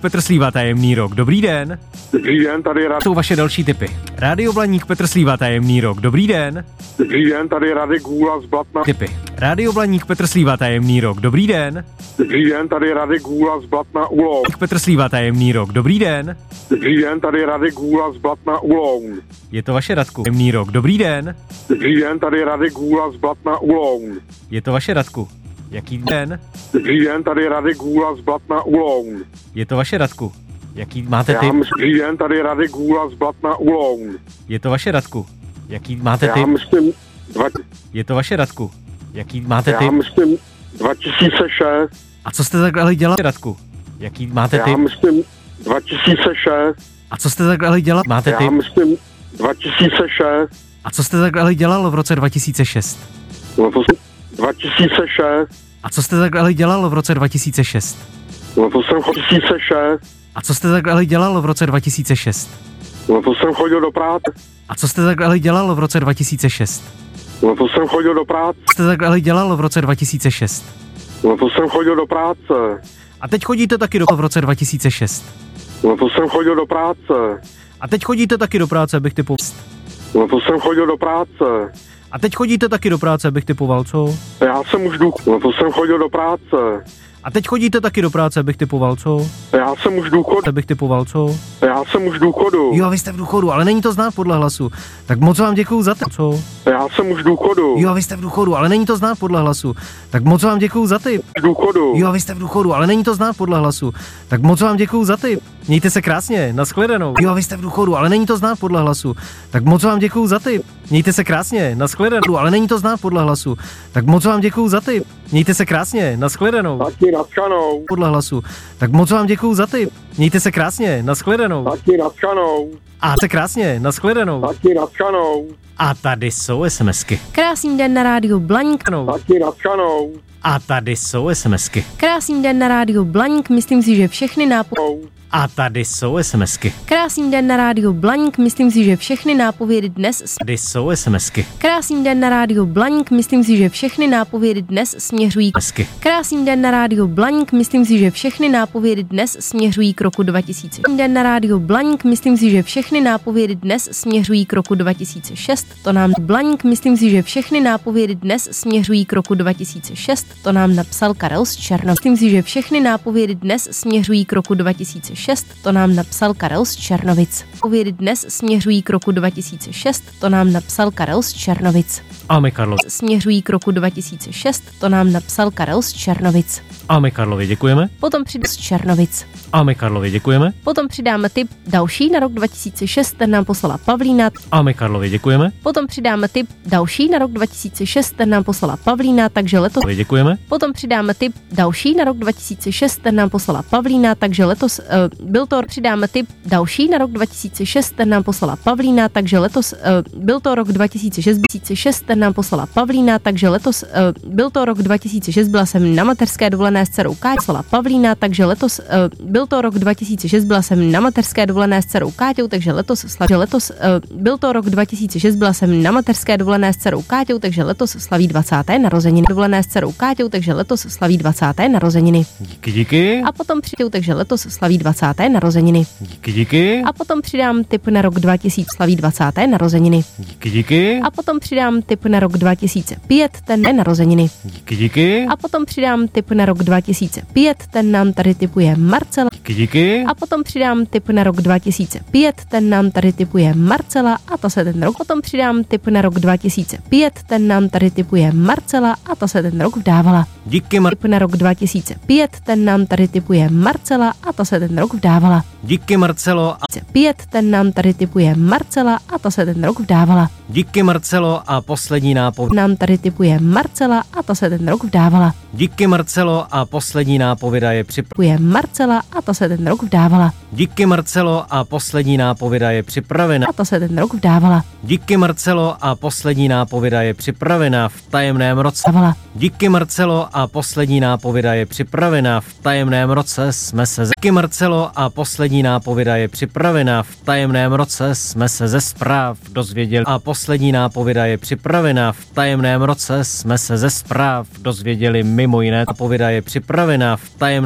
Petr Slíva, Tajemný rok. Dobrý den. Dobrý den, tady Jsou vaše další tipy. Rádio Blaník, Petr Slíva, Tajemný rok. Dobrý den. Dobrý den, tady Radek Gůla z Blatna. Tipy. Rádio Blaník, Petr Slíva, Tajemný rok. Dobrý den. Dobrý den, tady Radek Gůla z Blatna Uloun. Petr Slíva, Tajemný rok. Dobrý den. Dobrý den, tady Radek Gůla z Blatna Uloun. Je to vaše, Radku. Tajemný rok. Dobrý den. Dobrý den, tady Radek Gůla z Blatna Uloun. Je to vaše, Radku. Jaký den? Dobrý den, tady Radek Gůla z Blatna Uloun. Je to vaše, Radku. Jaký máte Já tip? Dobrý den, tady Radek Gůla z Blatna Uloun. Je to vaše, Radku. Jaký máte Já tip? myslím, Je to vaše, Radku. Jaký máte já tip? myslím 2006. A co jste takhle dělal, Radku? Jaký máte Já tip? myslím 2006. A co jste takhle dělal? Máte Já tip? myslím 2006. A co jste takhle dělal v roce 2006? No to 2006. A co jste takhle dělal v roce 2006? No to jsem 2006. A co jste takhle dělal v roce 2006? No to jsem chodil do práce. A co jste takhle dělal v roce 2006? No to jsem chodil do práce. Co jste takhle dělal v roce 2006? No to jsem chodil do práce. A teď chodíte taky v roce 2006. No to jsem chodil do práce. A teď chodíte taky do práce, abych typoval. No to jsem chodil do práce. A teď chodíte taky do práce, abych typoval, co? Já jsem už důchodu. No to jsem chodil do práce. A teď chodíte taky do práce, abych typoval, co? Já jsem už důchodu. Abych typoval, co? Já jsem už důchodu. Jo, vy jste v důchodu, ale není to znát podle hlasu. Tak moc vám děkuju za tip, co? Já jsem už důchodu. Jo, vy jste v důchodu, ale není to znát podle hlasu. Tak moc vám děkuju za tip. Důchodu. Jo, vy jste v důchodu, ale není to znát podle hlasu. Tak moc vám děkuju za tip. Mějte se krásně, nashledanou. Jo, vy jste v důchodu, ale není to znát podle hlasu. Tak moc vám děkuju za tip. Mějte se krásně, nashledanou, ale není to znát podle hlasu. Tak moc vám děkuju za tip. Mějte se krásně, nashledanou. Taky natkanou. Podle hlasu. Tak moc vám děkuju za tip. Mějte se krásně, nashledanou. Taky natkanou. A se krásně, nashledanou. Taky natkanou. A tady jsou SMSky. Krásný den na rádiu Blaník. Taky natkanou. A tady jsou SMSky. Krásný den na rádiu Blaník, myslím si, že všechny nápovědy. A tady jsou SMSky. Krásný den na rádiu Blaník, myslím si, že všechny nápovědy dnes. Tady jsou SMSky. Krásný den na rádiu Blaník, myslím si, že všechny nápovědy dnes směřují. Krásný den na rádiu Blaník, myslím si, že všechny nápovědy dnes směřují k roku 2000. Krásný den na rádiu Blaník, myslím si, že všechny nápovědy dnes směřují k roku 2006. To nám Blaník, myslím si, že všechny nápovědy dnes směřují k roku 2006. To nám napsal Karel z Černova. Myslím si, že všechny nápovědy dnes směřují k roku 2006. To nám napsal Karel z Černovic. Nápovědy dnes směřují k roku 2006. To nám napsal Karel z Černovic. A my Karlo. Směřují k roku 2006. To nám napsal Karel z Černovic. A my Karlovi děkujeme. Potom přijde z Černovic. A my Karlovi děkujeme. Potom přidáme tip další na rok 2006, ten nám poslala Pavlína. A my Karlovi děkujeme. Potom přidáme tip další na rok 2006, ten nám poslala Pavlína, takže letos. Děkujeme. Potom přidáme tip další na rok 2006, ten nám poslala Pavlína, takže letos byl to. Přidáme tip další na rok 2006, ten nám poslala Pavlína, takže letos byl to rok 2006, ten nám poslala Pavlína, takže letos byl to rok 2006, byla jsem na mateřské dovolené s dcerou Káťou, poslala Pavlína, takže letos byl to rok 2006, byla jsem na mateřské dovolené s dcerou Káťou, takže letos byl to rok 2006, byla jsem na mateřské dovolené s dcerou Káťou, takže letos slaví 20. narozeniny. Dovolené s dcerou Káťou, takže letos slaví 20. narozeniny. Díky. A potom přijde, takže letos slaví 20. narozeniny. Díky. A potom přidám tip na rok 2000, slaví 20. narozeniny. Díky. A potom přidám tip na rok 2005, ten je narozeniny. Díky. A potom přidám tip na rok 2005, ten nám tady tipuje Marcela. Díky. A potom přidám tip na rok 2005, ten nám tady tipuje Marcela a ta se ten rok. Potom přidám tip na rok 2005, ten nám tady tipuje Marcela a ta se ten rok vdávala. Díky Tip na rok 2005, ten nám tady tipuje Marcela a ta se ten rok vdávala. Díky Marcelo. A 5, ten nám tady tipuje Marcela a ta se ten rok vdávala. díky Marcelo a poslední nápověda. Nám tady tipuje Marcela a ta se ten rok vdávala. Díky Marcelo a poslední nápověda je Tipuje Marcela a ta se ten rok vdávala. Díky Marcelo a poslední nápověda je připravena. A ta se ten rok vdávala. Díky Marcelo a poslední nápověda je připravena v tajemném roce. Vdávala. Díky Marcelo a poslední nápověda je připravena v tajemném roce jsme se Díky Marcelo a poslední nápověda je připravena v tajemném roce jsme se ze zpráv dozvěděli. A poslední nápověda je připravena v tajemném roce jsme se ze zpráv dozvěděli mimo jiné. Nápověda je připravena v tajemném